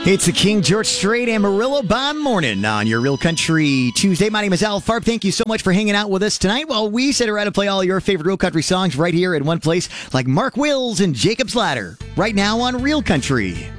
It's the King George Strait Amarillo by morning on your Real Country Tuesday. My name is Al Farb. Thank you so much for hanging out with us tonight while we sit around and play all your favorite Real Country songs right here in one place, like Mark Wills and Jacob's Ladder, right now on Real Country.